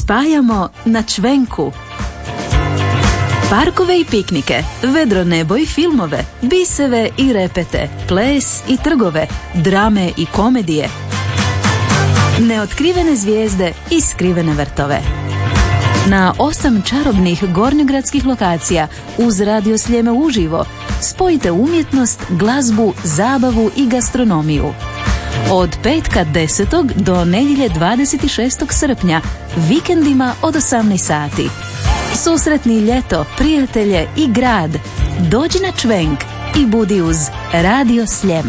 spajamo na Čvenku. Parkove i piknike, vedro nebo i filmove, biseve i repete, ples i trgove, drame i komedije, neotkrivene zvijezde i skrivene vrtove. Na 8 čarobnih gornjogradskih lokacija uz Radio Sljeme uživo spojite umjetnost, glazbu, zabavu i gastronomiju. Od petka 10. do nedjelje 26. srpnja, vikendima od 18 sati. Susretni ljeto, prijatelje i grad. Dođi na Čvenk i budi uz Radio Sljeme.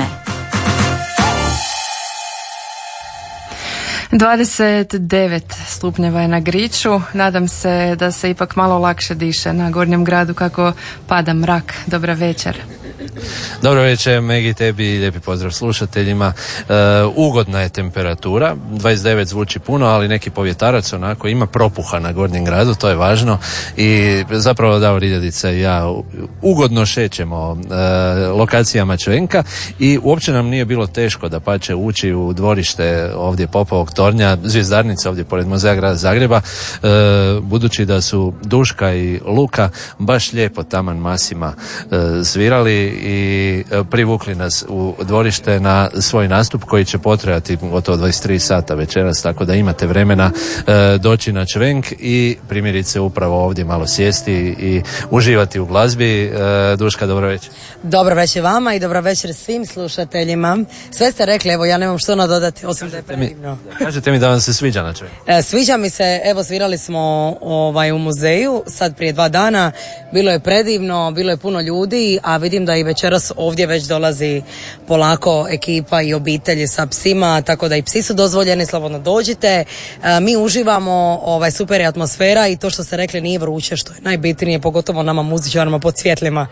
29 stupnjeva je na Griču. Nadam se da se ipak malo lakše diše na Gornjem gradu kako pada mrak. Dobra večer. Dobro večer, Megi, tebi i lijepi pozdrav slušateljima. Ugodna je temperatura, 29 zvuči puno, ali neki povjetarac onako ima propuha na Gornjem gradu, to je važno i zapravo Davor Iljadica i ja ugodno šećemo lokacijama Čvenka i uopće nam nije bilo teško da pače ući u dvorište ovdje Popovog tornja, zvjezdarnica ovdje pored Muzeja grada Zagreba, budući da su Duška i Luka baš lijepo taman masima svirali i privukli nas u dvorište na svoj nastup koji će potrajati gotovo 23 sata večeras, tako da imate vremena doći na Čvenk i primjerice upravo ovdje malo sjesti i uživati u glazbi. Duška, dobro večer. Dobro večer vama i dobro večer svim slušateljima. Sve ste rekli, evo ja nemam što nadodati osim da je predivno. Kažete mi da vam se sviđa na Čvenku? Sviđa mi se, evo svirali smo u muzeju sad prije 2 dana, bilo je predivno, bilo je puno ljudi, a vidim da i večeras ovdje već dolazi polako ekipa i obitelji sa psima, tako da i psi su dozvoljeni, slobodno dođite. Mi uživamo, super je atmosfera i to što ste rekli nije vruće, što je najbitnije, pogotovo nama muzičarima pod svjetlima.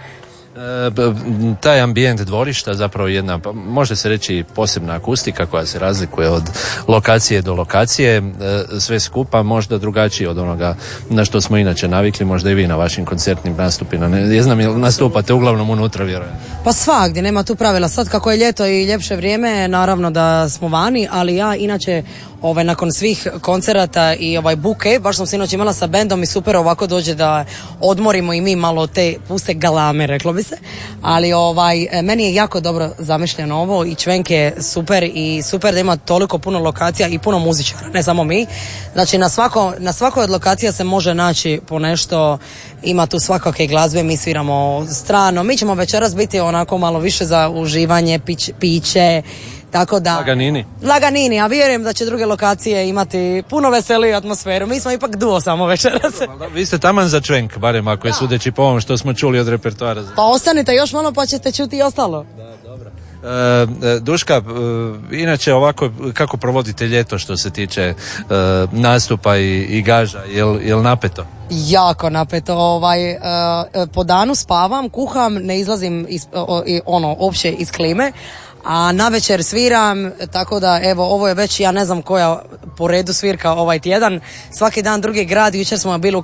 Taj ambijent dvorišta zapravo jedna, može se reći, posebna akustika koja se razlikuje od lokacije do lokacije, sve skupa možda drugačije od onoga na što smo inače navikli, možda i vi na vašim koncertnim nastupima. Ne znam, jel nastupate uglavnom unutra, vjerujem? Pa svagdje, nema tu pravila. Sad kako je ljeto i ljepše vrijeme, naravno da smo vani, ali ja inače nakon svih koncerata i buke, baš sam sinoć imala sa bendom i super ovako dođe da odmorimo i mi malo te puste galame, reklo bi se. Ali meni je jako dobro zamišljeno ovo i Čvenk je super i super da ima toliko puno lokacija i puno muzičara, ne samo mi. Znači na svakoj od lokacija se može naći po nešto, ima tu svakakve glazbe, mi sviramo strano. Mi ćemo večeras biti onako malo više za uživanje, piće, tako da... Laganini, a vjerujem da će druge lokacije imati puno veseliju atmosferu. Mi smo ipak duo samo večeras. Vi ste taman za Čvenk, barem ako je sudeći po ovom što smo čuli od repertoara. Pa ostanite još malo pa ćete čuti i ostalo. Da, dobro. Duška, inače ovako, kako provodite ljeto što se tiče nastupa i gaža, jel napeto? Jako napeto, po danu spavam, kuham, ne izlazim uopće iz klime, a navečer sviram, tako da evo ovo je već, ja ne znam koja po redu svirka ovaj tjedan, svaki dan drugi grad. Jučer smo bili u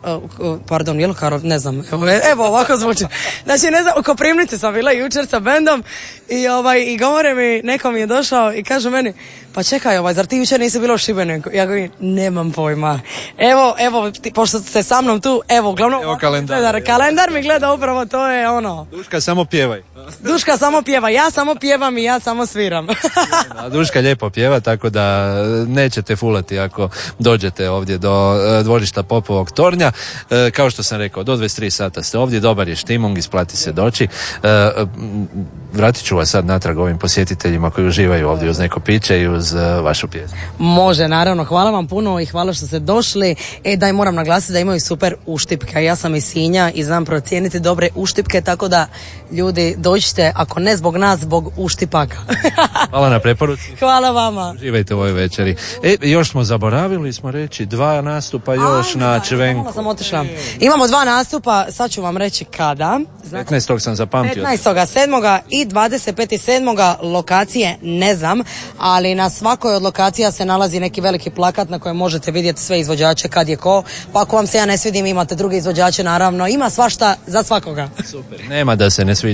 ne znam, evo ovako zvuči, znači ne znam, u Koprivnici sam bila jučer sa bendom i govore mi, neko mi je došao i kaže meni, pa čekaj, zar ti jučer nisi bila u Šibeniku? Ja govorim, nemam pojma. Evo, pošto ste sa mnom tu, evo, uglavnom, evo kalendar mi gleda, upravo to je ono. Duška, samo pjevaj. Duška samo pjeva, ja samo pjevam i ja samo sviram. Duška lijepo pjeva, tako da nećete fulati ako dođete ovdje do dvorišta Popovog tornja. Kao što sam rekao, do 23 sata ste ovdje, dobar je štimung, isplati se doći. Vratit ću vas sad natrag ovim posjetiteljima koji uživaju ovdje uz neko piće i uz vašu pjesmu. Može, naravno, hvala vam puno i hvala što ste došli. Daj, moram naglasiti da imaju super uštipke. Ja sam iz Sinja i znam procijeniti dobre uštipke, tako da ljudi dođite, ako ne zbog nas, zbog uštipaka. Hvala na preporuci. Hvala vama. Uživajte u ovoj večeri. Još smo zaboravili reći 2 nastupa još na Čvenku. Sam otišla. Imamo 2 nastupa, sad ću vam reći kada. 15. sam zapamtio. 15.7. i 25.7. lokacije ne znam, ali na svakoj od lokacija se nalazi neki veliki plakat na kojem možete vidjeti sve izvođače kad je ko, pa ako vam se ja ne svidim imate druge izvođače, naravno, ima svašta za svakoga. Super, nema da se ne sviđa nešto,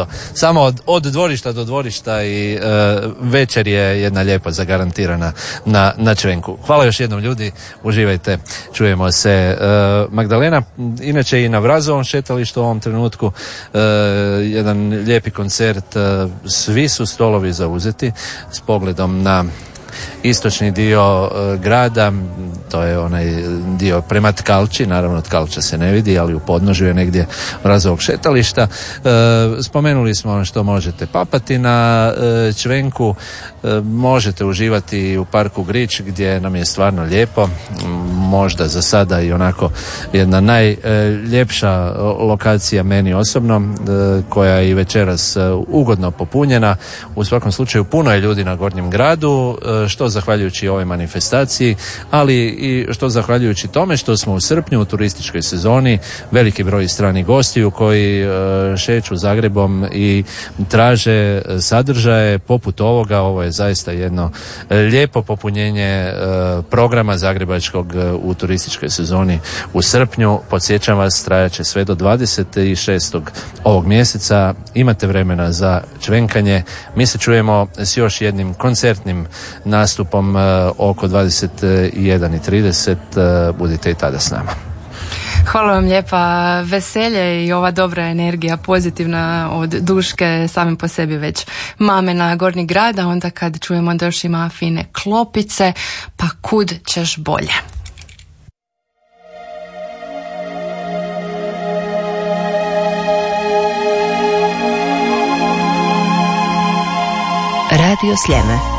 eto, samo od dvorišta do dvorišta i večer je jedna lijepa zagarantirana na Čvenku. Hvala još jednom ljudi, uživajte, čujemo se. Magdalena, inače i na Vrazovom šetalištu u ovom trenutku jedan lijepi koncert, svi su stolovi zauzeti s pogledom na istočni dio grada, to je onaj dio prema Tkalči, naravno Tkalča se ne vidi, ali u podnožju je negdje Vrazovog šetališta. Spomenuli smo što možete papati na Čvenku, možete uživati u parku Grič gdje nam je stvarno lijepo, možda za sada i onako jedna najljepša lokacija meni osobno, koja je i večeras ugodno popunjena. U svakom slučaju puno je ljudi na Gornjem gradu, što zahvaljujući ovoj manifestaciji, ali i što zahvaljujući tome što smo u srpnju u turističkoj sezoni, veliki broj stranih gostiju koji šeću Zagrebom i traže sadržaje poput ovoga. Ovo je zaista jedno lijepo popunjenje programa zagrebačkog u turističkoj sezoni u srpnju. Podsjećam vas, trajaće sve do 26. ovog mjeseca. Imate vremena za čvenkanje. Mi se čujemo s još jednim koncertnim nastupom oko 21:30. Budite i tada s nama. Hvala vam lijepa, veselje i ova dobra energija pozitivna od Duške samim po sebi već mame na Gornji grad, a onda kad čujemo da još ima fine klopice, pa kud ćeš bolje. Radio Sljeme.